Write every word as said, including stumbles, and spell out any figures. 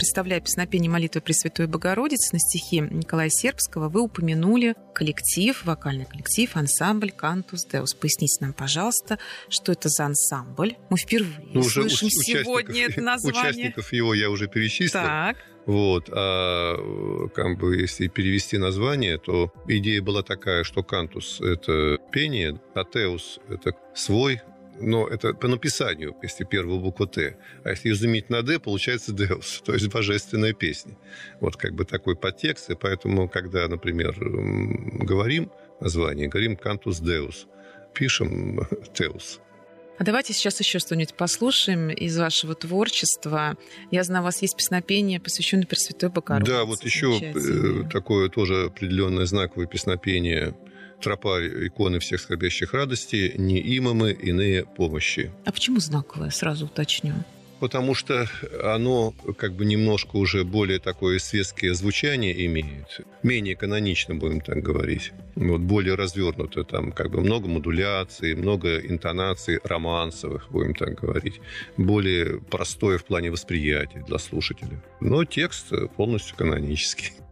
представляя песнопение молитвы Пресвятой Богородицы на стихи Николая Сербского, вы упомянули коллектив, вокальный коллектив, ансамбль «Cantus Deus». Поясните нам, пожалуйста, что это за ансамбль? Мы впервые ну, слышим сегодня это название. Участников его я уже перечислил. Так. Вот. А как бы, если перевести название, то идея была такая, что «Кантус» — это пение, а «Теус» — это свой. Но это по написанию, если первую букву «Т». А если ее заменить на «Д», получается «Деус», то есть божественная песня. Вот как бы такой подтекст. И поэтому, когда, например, говорим название, говорим «Cantus Deus», пишем «Теус». А давайте сейчас еще что-нибудь послушаем из вашего творчества. Я знаю, у вас есть песнопение, посвященное Пресвятой Богородице. Да, вот еще такое тоже определенное знаковое песнопение «Тропарь иконы всех скорбящих радостей, не имя мы, иные помощи». А почему знаковое, сразу уточню? Потому что оно как бы немножко уже более такое светское звучание имеет. Менее канонично, будем так говорить. Вот, более развернуто. Там как бы много модуляций, много интонаций романсовых, будем так говорить. Более простое в плане восприятия для слушателя. Но текст полностью канонический.